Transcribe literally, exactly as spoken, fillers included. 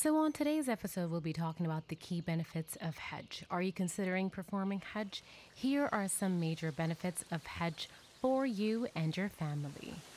So, on today's episode, we'll be talking about the key benefits of Hajj. Are you considering performing Hajj? Here are some major benefits of Hajj for you and your family.